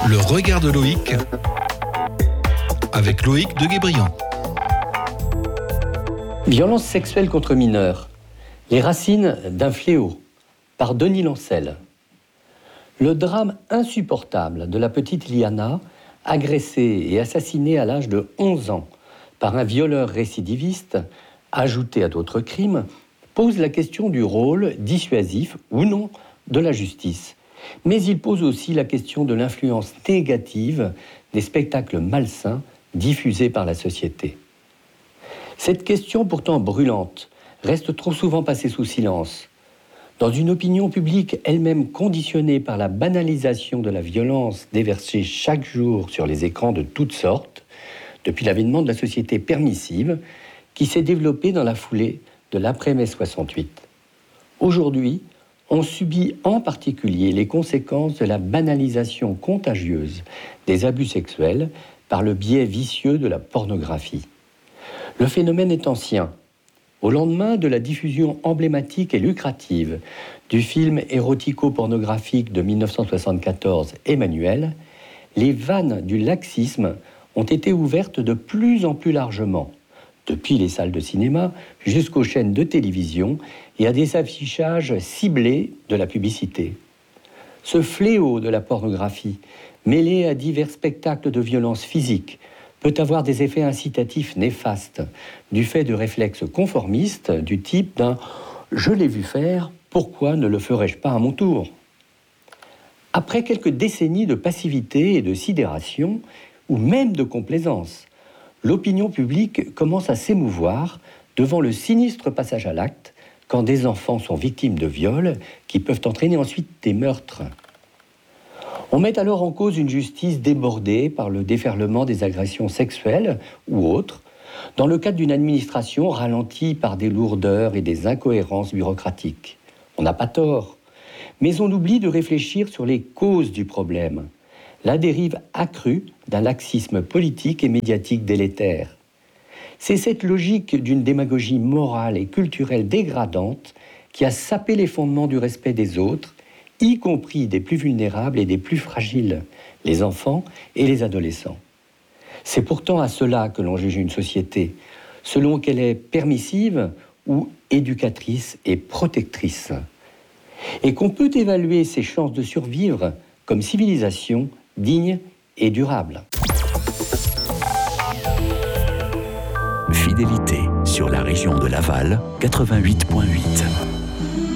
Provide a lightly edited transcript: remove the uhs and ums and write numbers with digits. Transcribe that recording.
Le regard de Loïc avec Loïc de Guébriand. Violence sexuelle contre mineurs. Les racines d'un fléau, par Denis Lancel. Le drame insupportable de la petite Liana, agressée et assassinée à l'âge de 11 ans par un violeur récidiviste, ajouté à d'autres crimes, pose la question du rôle dissuasif ou non de la justice. Mais il pose aussi la question de l'influence négative des spectacles malsains diffusés par la société. Cette question pourtant brûlante reste trop souvent passée sous silence. Dans une opinion publique elle-même conditionnée par la banalisation de la violence déversée chaque jour sur les écrans de toutes sortes, depuis l'avènement de la société permissive qui s'est développée dans la foulée de l'après-mai 68. Aujourd'hui, on subit en particulier les conséquences de la banalisation contagieuse des abus sexuels par le biais vicieux de la pornographie. Le phénomène est ancien. Au lendemain de la diffusion emblématique et lucrative du film érotico-pornographique de 1974, Emmanuel, les vannes du laxisme ont été ouvertes de plus en plus largement, depuis les salles de cinéma jusqu'aux chaînes de télévision et à des affichages ciblés de la publicité. Ce fléau de la pornographie, mêlé à divers spectacles de violence physique, peut avoir des effets incitatifs néfastes, du fait de réflexes conformistes du type d'un « je l'ai vu faire, pourquoi ne le ferais-je pas à mon tour ?» Après quelques décennies de passivité et de sidération, ou même de complaisance, l'opinion publique commence à s'émouvoir devant le sinistre passage à l'acte quand des enfants sont victimes de viols qui peuvent entraîner ensuite des meurtres. On met alors en cause une justice débordée par le déferlement des agressions sexuelles ou autres, dans le cadre d'une administration ralentie par des lourdeurs et des incohérences bureaucratiques. On n'a pas tort, mais on oublie de réfléchir sur les causes du problème, la dérive accrue d'un laxisme politique et médiatique délétère. C'est cette logique d'une démagogie morale et culturelle dégradante qui a sapé les fondements du respect des autres, y compris des plus vulnérables et des plus fragiles, les enfants et les adolescents. C'est pourtant à cela que l'on juge une société, selon qu'elle est permissive ou éducatrice et protectrice, et qu'on peut évaluer ses chances de survivre comme civilisation digne et durable. Fidélité sur la région de Laval, 88.8.